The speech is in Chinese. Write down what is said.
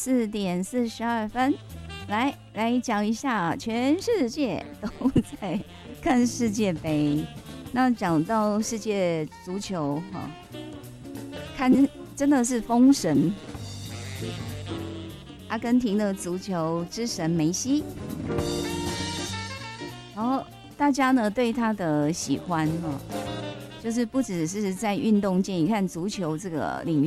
4:42，来讲一下，全世界都在看世界杯。那讲到世界足球哈，看真的是封神，阿根廷的足球之神梅西。然后大家呢对他的喜欢哈，就是不只是在运动界，你看足球这个领域。